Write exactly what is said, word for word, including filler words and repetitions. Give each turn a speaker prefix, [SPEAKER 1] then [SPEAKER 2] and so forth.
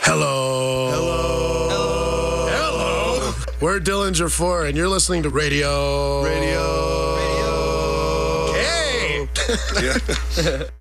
[SPEAKER 1] Hello. Hello. Hello. We're Dillinger four, and you're listening to Radio.
[SPEAKER 2] Radio.
[SPEAKER 1] Radio. Okay.
[SPEAKER 2] Yeah.